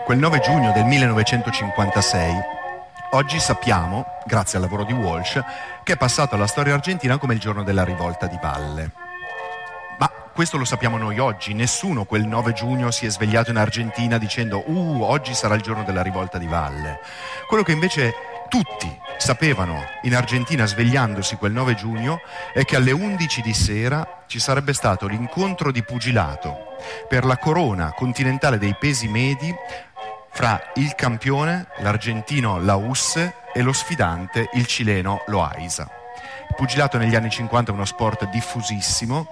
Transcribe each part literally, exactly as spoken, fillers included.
Quel nove giugno del millenovecentocinquantasei, oggi sappiamo, grazie al lavoro di Walsh, che è passato alla storia argentina come il giorno della rivolta di Valle. Ma questo lo sappiamo noi oggi, nessuno quel nove giugno si è svegliato in Argentina dicendo «Uh, oggi sarà il giorno della rivolta di Valle». Quello che invece tutti sapevano in Argentina svegliandosi quel nove giugno è che alle undici di sera ci sarebbe stato l'incontro di pugilato per la corona continentale dei pesi medi fra il campione, l'argentino Laus, e lo sfidante, il cileno Loaiza. Il pugilato negli anni cinquanta è uno sport diffusissimo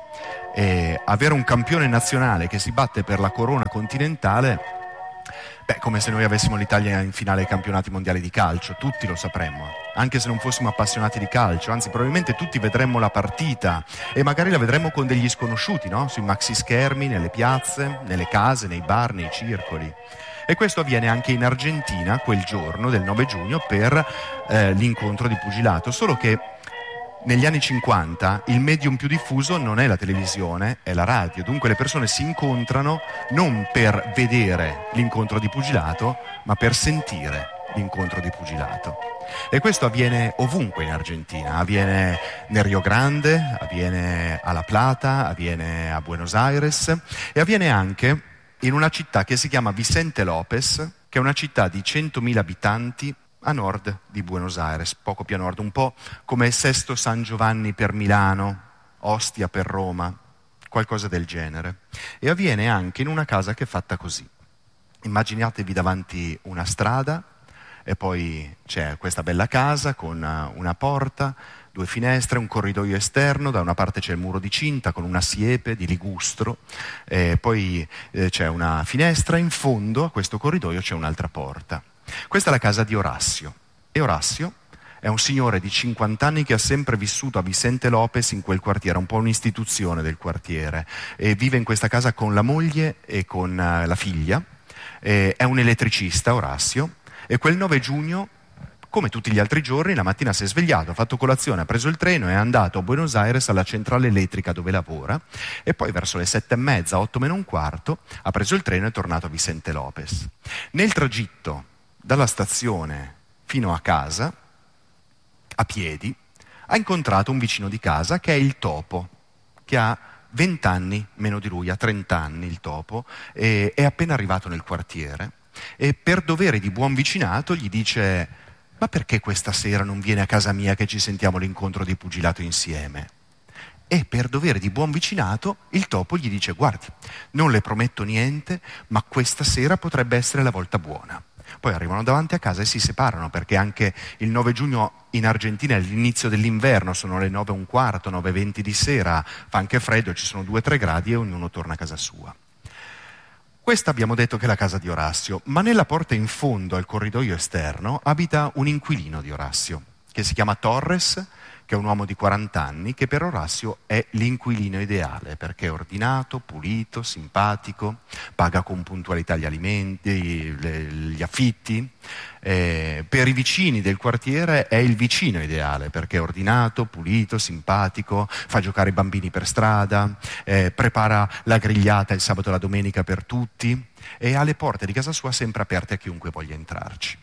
e avere un campione nazionale che si batte per la corona continentale, beh, come se noi avessimo l'Italia in finale ai campionati mondiali di calcio, tutti lo sapremmo, anche se non fossimo appassionati di calcio, anzi probabilmente tutti vedremmo la partita e magari la vedremmo con degli sconosciuti, no? Sui maxi schermi, nelle piazze, nelle case, nei bar, nei circoli. E questo avviene anche in Argentina quel giorno del nove giugno per eh, l'incontro di pugilato, solo che negli anni cinquanta il medium più diffuso non è la televisione, è la radio. Dunque le persone si incontrano non per vedere l'incontro di pugilato, ma per sentire l'incontro di pugilato. E questo avviene ovunque in Argentina, avviene nel Rio Grande, avviene a La Plata, avviene a Buenos Aires e avviene anche in una città che si chiama Vicente López, che è una città di centomila abitanti a nord di Buenos Aires, poco più a nord, un po' come Sesto San Giovanni per Milano, Ostia per Roma, qualcosa del genere. E avviene anche in una casa che è fatta così. Immaginatevi davanti una strada e poi c'è questa bella casa con una porta, due finestre, un corridoio esterno, da una parte c'è il muro di cinta con una siepe di ligustro, e poi eh, c'è una finestra, in fondo a questo corridoio c'è un'altra porta. Questa è la casa di Orazio, e Orazio è un signore di cinquanta anni che ha sempre vissuto a Vicente López in quel quartiere, un po' un'istituzione del quartiere, e vive in questa casa con la moglie e con uh, la figlia, e è un elettricista Orazio, e quel nove giugno, come tutti gli altri giorni, la mattina si è svegliato, ha fatto colazione, ha preso il treno e è andato a Buenos Aires alla centrale elettrica dove lavora e poi verso le sette e mezza, otto meno un quarto, ha preso il treno e è tornato a Vicente López. Nel tragitto dalla stazione fino a casa, a piedi, ha incontrato un vicino di casa che è il Topo, che ha venti anni meno di lui, ha trenta anni il Topo, e è appena arrivato nel quartiere e per dovere di buon vicinato gli dice: ma perché questa sera non viene a casa mia che ci sentiamo l'incontro di pugilato insieme? E per dovere di buon vicinato il Topo gli dice: guardi, non le prometto niente, ma questa sera potrebbe essere la volta buona. Poi arrivano davanti a casa e si separano, perché anche il nove giugno in Argentina è l'inizio dell'inverno, sono le nove e un quarto, nove e venti di sera, fa anche freddo, ci sono due o tre gradi e ognuno torna a casa sua. Questa abbiamo detto che è la casa di Orazio, ma nella porta in fondo al corridoio esterno abita un inquilino di Orazio, che si chiama Torres, che è un uomo di quaranta anni, che per Orazio è l'inquilino ideale, perché è ordinato, pulito, simpatico, paga con puntualità gli alimenti, le, gli affitti. Eh, per i vicini del quartiere è il vicino ideale, perché è ordinato, pulito, simpatico, fa giocare i bambini per strada, eh, prepara la grigliata il sabato e la domenica per tutti e ha le porte di casa sua sempre aperte a chiunque voglia entrarci.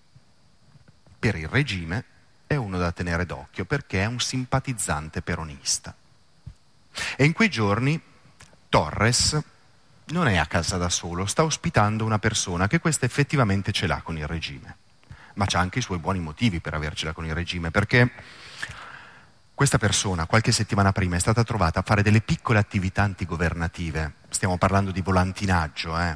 Per il regime è uno da tenere d'occhio perché è un simpatizzante peronista. E in quei giorni Torres non è a casa da solo, sta ospitando una persona che questa effettivamente ce l'ha con il regime, ma c'ha anche i suoi buoni motivi per avercela con il regime, perché questa persona qualche settimana prima è stata trovata a fare delle piccole attività antigovernative, stiamo parlando di volantinaggio, eh?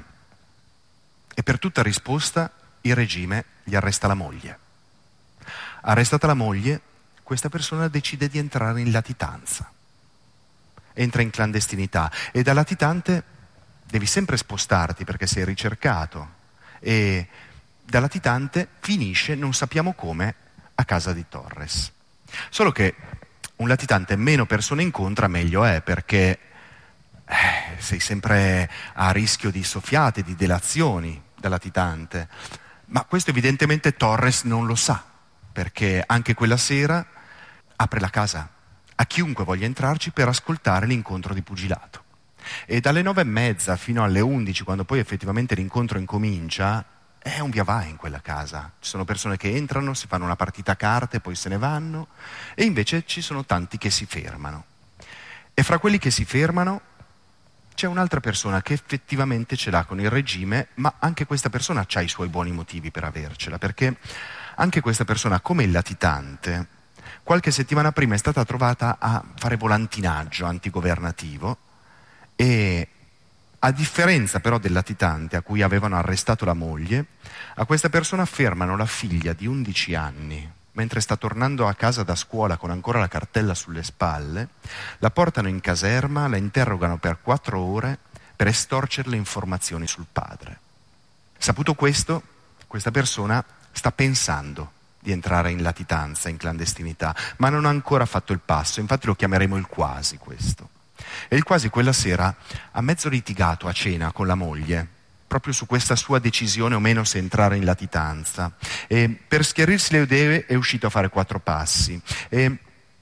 E per tutta risposta il regime gli arresta la moglie. Arrestata la moglie, questa persona decide di entrare in latitanza. Entra in clandestinità e da latitante devi sempre spostarti perché sei ricercato e da latitante finisce, non sappiamo come, a casa di Torres. Solo che un latitante meno persone incontra meglio è, perché eh, sei sempre a rischio di soffiate, di delazioni da latitante. Ma questo evidentemente Torres non lo sa, perché anche quella sera apre la casa a chiunque voglia entrarci per ascoltare l'incontro di pugilato. E dalle nove e mezza fino alle undici, quando poi effettivamente l'incontro incomincia, è un via vai in quella casa. Ci sono persone che entrano, si fanno una partita a carte, poi se ne vanno, e invece ci sono tanti che si fermano. E fra quelli che si fermano c'è un'altra persona che effettivamente ce l'ha con il regime, ma anche questa persona ha i suoi buoni motivi per avercela, perché anche questa persona, come il latitante, qualche settimana prima è stata trovata a fare volantinaggio antigovernativo e, a differenza però del latitante a cui avevano arrestato la moglie, a questa persona fermano la figlia di undici anni, mentre sta tornando a casa da scuola con ancora la cartella sulle spalle, la portano in caserma, la interrogano per quattro ore per estorcerle informazioni sul padre. Saputo questo, questa persona sta pensando di entrare in latitanza, in clandestinità, ma non ha ancora fatto il passo, infatti lo chiameremo il quasi questo. E il quasi quella sera ha mezzo litigato a cena con la moglie, proprio su questa sua decisione o meno se entrare in latitanza. E per schiarirsi le idee è uscito a fare quattro passi e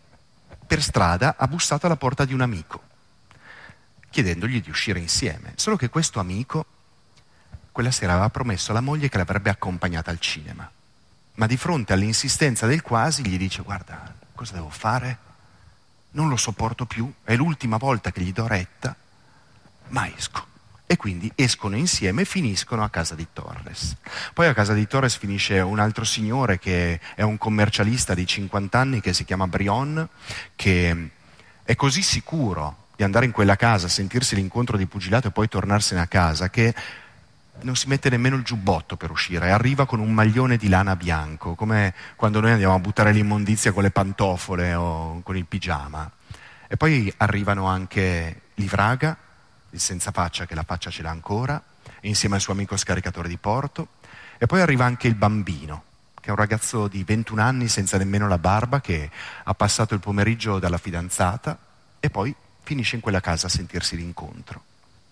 per strada ha bussato alla porta di un amico, chiedendogli di uscire insieme. Solo che questo amico quella sera aveva promesso alla moglie che l'avrebbe accompagnata al cinema. Ma di fronte all'insistenza del quasi gli dice: guarda, cosa devo fare? Non lo sopporto più, è l'ultima volta che gli do retta, ma esco. E quindi escono insieme e finiscono a casa di Torres. Poi a casa di Torres finisce un altro signore che è un commercialista di cinquanta anni che si chiama Brion, che è così sicuro di andare in quella casa, sentirsi l'incontro di pugilato e poi tornarsene a casa, che non si mette nemmeno il giubbotto per uscire, arriva con un maglione di lana bianco, come quando noi andiamo a buttare l'immondizia con le pantofole o con il pigiama. E poi arrivano anche Livraga, il senza faccia che la faccia ce l'ha ancora, insieme al suo amico scaricatore di porto, e poi arriva anche il bambino, che è un ragazzo di ventuno anni senza nemmeno la barba, che ha passato il pomeriggio dalla fidanzata e poi finisce in quella casa a sentirsi l'incontro.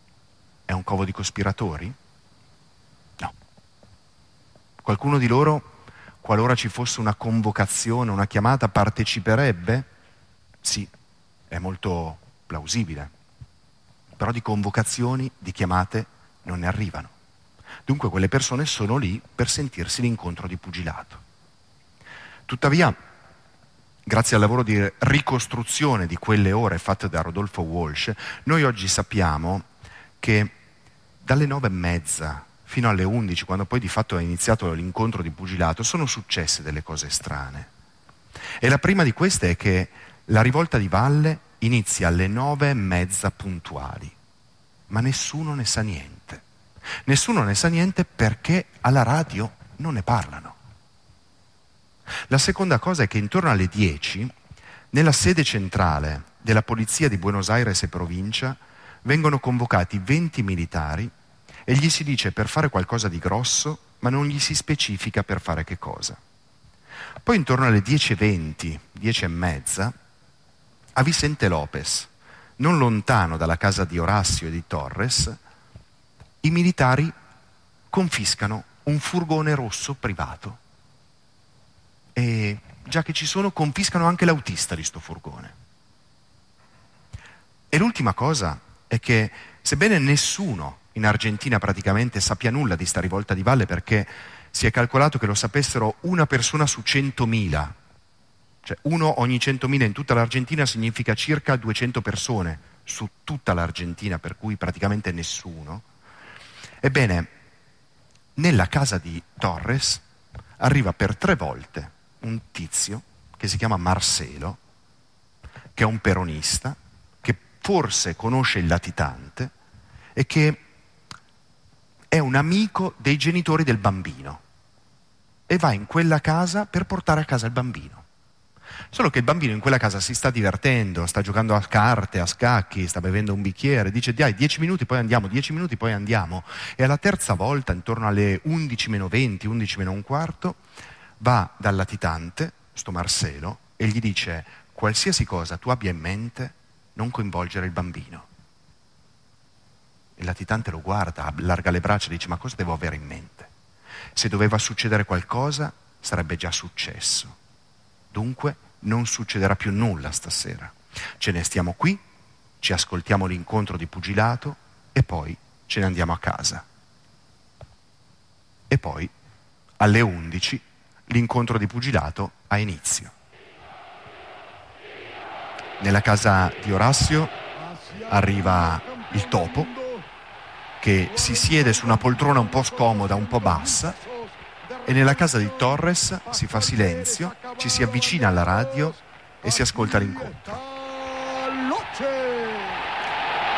È un covo di cospiratori? No. Qualcuno di loro, qualora ci fosse una convocazione, una chiamata, parteciperebbe? Sì, è molto plausibile. Però di convocazioni, di chiamate, non ne arrivano. Dunque quelle persone sono lì per sentirsi l'incontro di pugilato. Tuttavia, grazie al lavoro di ricostruzione di quelle ore fatte da Rodolfo Walsh, noi oggi sappiamo che dalle nove e mezza fino alle undici, quando poi di fatto è iniziato l'incontro di pugilato, sono successe delle cose strane. E la prima di queste è che la rivolta di valle inizia alle nove e mezza puntuali, ma nessuno ne sa niente. Nessuno ne sa niente perché alla radio non ne parlano. La seconda cosa è che intorno alle dieci, nella sede centrale della Polizia di Buenos Aires e provincia, vengono convocati venti militari e gli si dice per fare qualcosa di grosso, ma non gli si specifica per fare che cosa. Poi intorno alle dieci e venti, dieci e mezza, a Vicente Lopez, non lontano dalla casa di Orazio e di Torres, i militari confiscano un furgone rosso privato e, già che ci sono, confiscano anche l'autista di sto furgone. E l'ultima cosa è che, sebbene nessuno in Argentina praticamente sappia nulla di sta rivolta di valle, perché si è calcolato che lo sapessero una persona su centomila, cioè uno ogni centomila in tutta l'Argentina significa circa duecento persone su tutta l'Argentina, per cui praticamente nessuno. Ebbene, nella casa di Torres arriva per tre volte un tizio che si chiama Marcelo, che è un peronista, che forse conosce il latitante e che è un amico dei genitori del bambino e va in quella casa per portare a casa il bambino. Solo che il bambino in quella casa si sta divertendo, sta giocando a carte, a scacchi, sta bevendo un bicchiere, dice dai, dieci minuti poi andiamo, dieci minuti poi andiamo. E alla terza volta, intorno alle undici meno venti, undici meno un quarto, va dal latitante, sto Marcelo, e gli dice: qualsiasi cosa tu abbia in mente, non coinvolgere il bambino. Il latitante lo guarda, allarga le braccia e dice: ma cosa devo avere in mente? Se doveva succedere qualcosa, sarebbe già successo. Dunque non succederà più nulla stasera. Ce ne stiamo qui ci ascoltiamo l'incontro di pugilato e poi ce ne andiamo a casa. E poi, alle undici, l'incontro di pugilato ha inizio. Nella casa di Orazio arriva il topo, che si siede su una poltrona un po' scomoda, un po' bassa, e nella casa di Torres si fa silenzio, ci si avvicina alla radio e si ascolta l'incontro.